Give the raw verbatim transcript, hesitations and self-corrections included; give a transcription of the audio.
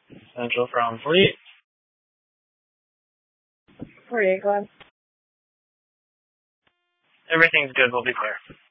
Central from forty-eight. forty-eight, go ahead. Everything's good. We'll be clear.